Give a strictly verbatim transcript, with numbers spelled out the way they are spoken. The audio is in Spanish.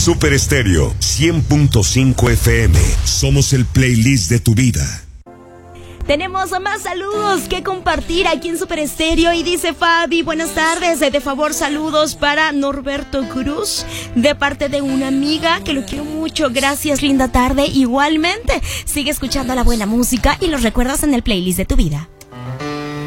Super Estéreo cien punto cinco F M. Somos el playlist de tu vida. Tenemos más saludos que compartir aquí en Super Estéreo y dice Fabi, buenas tardes, de favor saludos para Norberto Cruz, de parte de una amiga que lo quiero mucho, gracias, linda tarde, igualmente, sigue escuchando la buena música y los recuerdas en el playlist de tu vida.